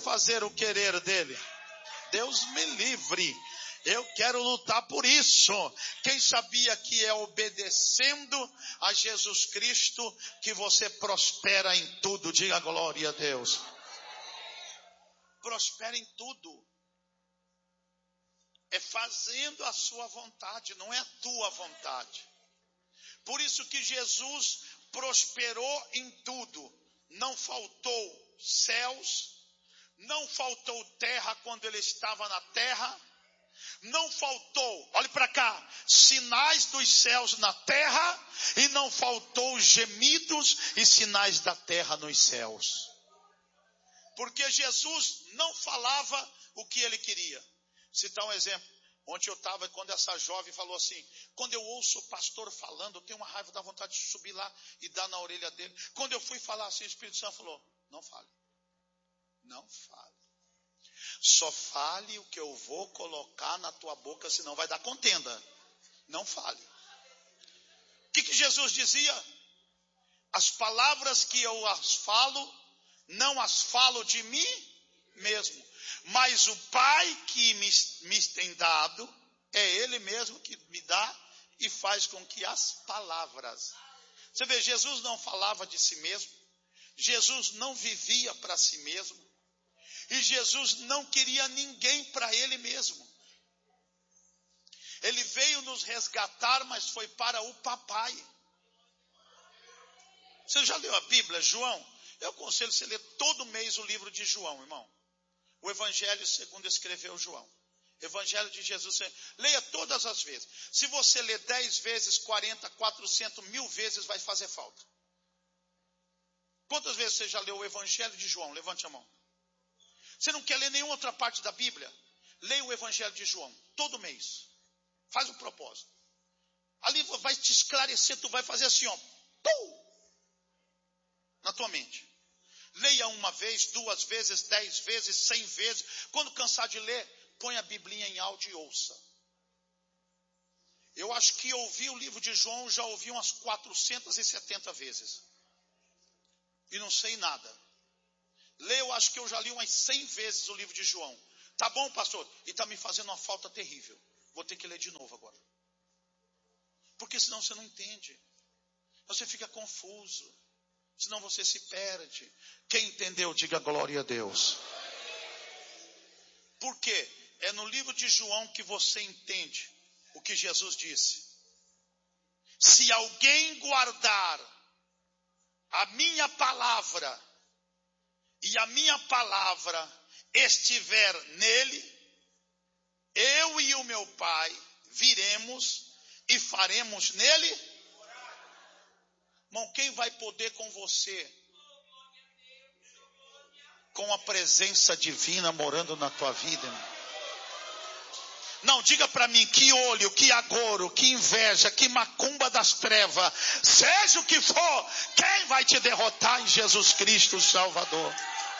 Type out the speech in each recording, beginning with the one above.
fazer o querer dele. Deus me livre. Eu quero lutar por isso. Quem sabia que é obedecendo a Jesus Cristo que você prospera em tudo? Diga glória a Deus. Prospera em tudo. É fazendo a sua vontade, não é a tua vontade. Por isso que Jesus prosperou em tudo. Não faltou céus, não faltou terra quando ele estava na terra. Não faltou, olhe para cá, sinais dos céus na terra, e não faltou gemidos e sinais da terra nos céus. Porque Jesus não falava o que ele queria. Citar um exemplo. Ontem eu estava, quando essa jovem falou assim, quando eu ouço o pastor falando, eu tenho uma raiva, dá vontade de subir lá e dar na orelha dele. Quando eu fui falar assim, o Espírito Santo falou, não fale. Não fale. Só fale o que eu vou colocar na tua boca, senão vai dar contenda. Não fale. O que Jesus dizia? As palavras que eu as falo, não as falo de mim mesmo. Mas o Pai que me tem dado, é Ele mesmo que me dá e faz com que as palavras. Você vê, Jesus não falava de si mesmo. Jesus não vivia para si mesmo. E Jesus não queria ninguém para Ele mesmo. Ele veio nos resgatar, mas foi para o papai. Você já leu a Bíblia, João? Eu aconselho você ler todo mês o livro de João, irmão. O Evangelho segundo escreveu João. Evangelho de Jesus. Leia todas as vezes. Se você ler 10 vezes, 40, 400, 1000 vezes, vai fazer falta. Quantas vezes você já leu o Evangelho de João? Levante a mão. Você não quer ler nenhuma outra parte da Bíblia? Leia o Evangelho de João, todo mês. Faz um propósito. Ali vai te esclarecer, tu vai fazer assim, ó. Pum! Na tua mente. Leia uma vez, 2 vezes, 10 vezes, 100 vezes. Quando cansar de ler, põe a Biblinha em áudio e ouça. Eu acho que ouvi o livro de João, já ouvi umas 470 vezes. E não sei nada. Eu acho que eu já li umas 100 vezes o livro de João. Tá bom, pastor? E está me fazendo uma falta terrível. Vou ter que ler de novo agora. Porque senão você não entende. Você fica confuso. Senão você se perde. Quem entendeu, diga glória a Deus. Por quê? É no livro de João que você entende o que Jesus disse. Se alguém guardar a minha palavra, e a minha palavra estiver nele, eu e o meu Pai viremos e faremos nele. Irmão, quem vai poder com você? Com a presença divina morando na tua vida, irmão. Não, diga para mim, que olho, que agouro, que inveja, que macumba das trevas, seja o que for, quem vai te derrotar em Jesus Cristo, o Salvador?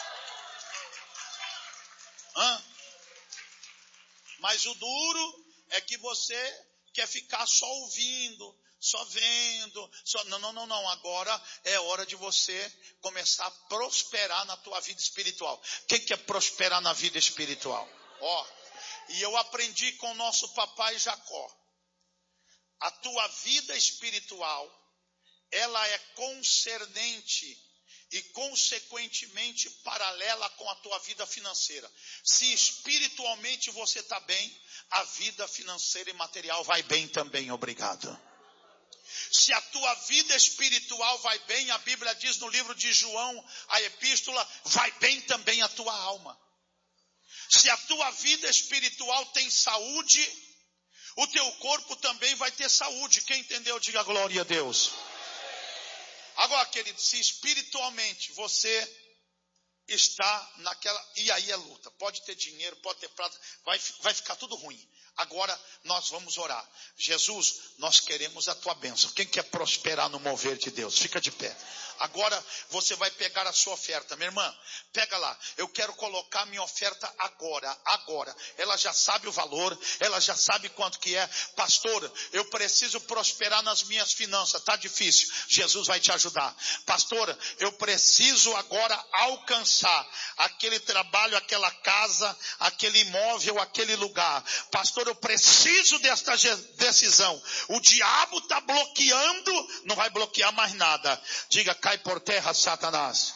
Mas o duro é que você quer ficar só ouvindo, só vendo, só... Não, agora é hora de você começar a prosperar na tua vida espiritual. Quem quer prosperar na vida espiritual? E eu aprendi com o nosso papai Jacó. A tua vida espiritual, ela é concernente e consequentemente paralela com a tua vida financeira. Se espiritualmente você está bem, a vida financeira e material vai bem também, obrigado. Se a tua vida espiritual vai bem, a Bíblia diz no livro de João, a epístola, vai bem também a tua alma. Se a tua vida espiritual tem saúde, o teu corpo também vai ter saúde. Quem entendeu, diga glória a Deus. Agora, querido, se espiritualmente você está naquela... E aí é luta. Pode ter dinheiro, pode ter prata, vai ficar tudo ruim. Agora nós vamos orar. Jesus, nós queremos a tua bênção. Quem quer prosperar no mover de Deus? Fica de pé. Agora você vai pegar a sua oferta. Minha irmã, pega lá. Eu quero colocar minha oferta agora. Ela já sabe o valor, ela já sabe quanto que é. Pastor, eu preciso prosperar nas minhas finanças. Está difícil. Jesus vai te ajudar. Pastor, eu preciso agora alcançar alcançar aquele trabalho, aquela casa, aquele imóvel, aquele lugar. Pastor, eu preciso desta decisão. O diabo está bloqueando, não vai bloquear mais nada. Diga, cai por terra, Satanás.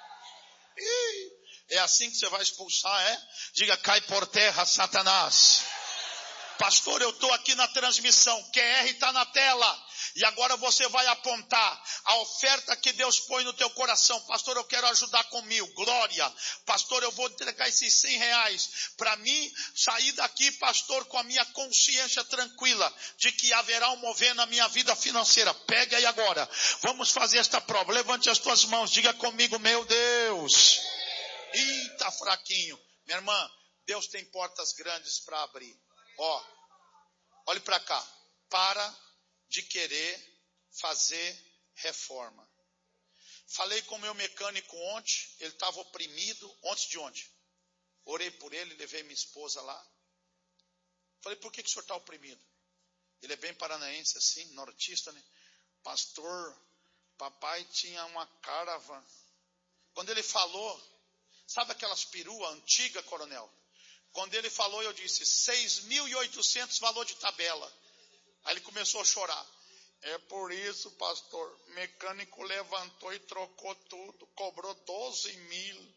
É assim que você vai expulsar, é? Diga, cai por terra, Satanás. Pastor, eu estou aqui na transmissão, QR está na tela. E agora você vai apontar a oferta que Deus põe no teu coração. Pastor, eu quero ajudar com 1.000. Glória. Pastor, eu vou entregar esses R$100 para mim sair daqui, pastor, com a minha consciência tranquila de que haverá um mover na minha vida financeira. Pega aí agora. Vamos fazer esta prova. Levante as tuas mãos. Diga comigo, meu Deus. Ih, tá fraquinho. Minha irmã, Deus tem portas grandes para abrir. Ó, olhe para cá. Para de querer fazer reforma. Falei com o meu mecânico ontem, ele estava oprimido, ontem. Orei por ele, levei minha esposa lá. Falei, por que o senhor está oprimido? Ele é bem paranaense assim, nortista, né? Pastor, papai tinha uma Caravan. Quando ele falou, sabe aquelas peruas antigas, coronel? Quando ele falou, eu disse, 6.800 valor de tabela. Aí ele começou a chorar. É por isso, pastor, mecânico levantou e trocou tudo, cobrou 12.000.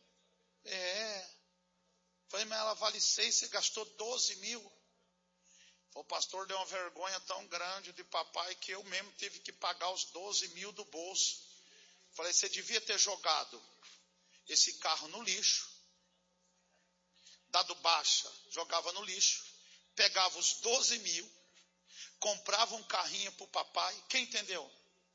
Falei, mas ela vale 6, você gastou 12.000. O pastor deu uma vergonha tão grande de papai que eu mesmo tive que pagar os 12.000 do bolso. Falei, você devia ter jogado esse carro no lixo, dado baixa, jogava no lixo, pegava os 12.000, comprava um carrinho para o papai. Quem entendeu?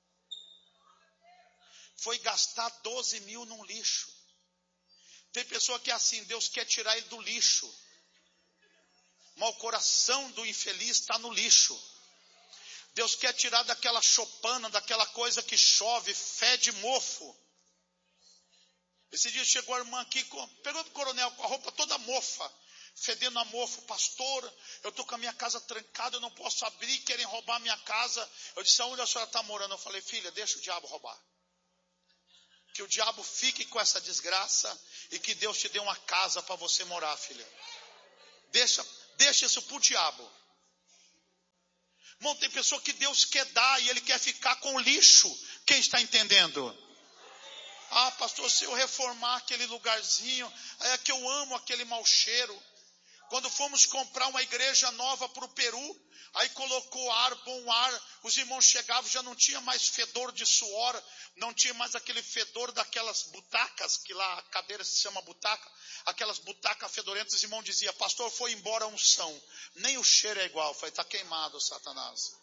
Foi gastar 12.000 num lixo. Tem pessoa que é assim, Deus quer tirar ele do lixo, mas o coração do infeliz está no lixo. Deus quer tirar daquela chopana, daquela coisa que chove, fede mofo. Esse dia chegou a irmã aqui, pegou do coronel com a roupa toda mofa, fedendo a mofo. Pastor, eu estou com a minha casa trancada, eu não posso abrir, querem roubar a minha casa. Eu disse, aonde a senhora está morando? Eu falei, filha, deixa o diabo roubar. Que o diabo fique com essa desgraça e que Deus te dê uma casa para você morar, filha. Deixa isso para o diabo. Irmão, tem pessoa que Deus quer dar e ele quer ficar com o lixo. Quem está entendendo? Ah, pastor, se eu reformar aquele lugarzinho, é que eu amo aquele mau cheiro. Quando fomos comprar uma igreja nova para o Peru, aí colocou ar, bom ar, os irmãos chegavam, já não tinha mais fedor de suor, não tinha mais aquele fedor daquelas butacas, que lá a cadeira se chama butaca, aquelas butacas fedorentas. Os irmãos diziam, pastor, foi embora a unção, nem o cheiro é igual. Eu falei, está queimado, Satanás.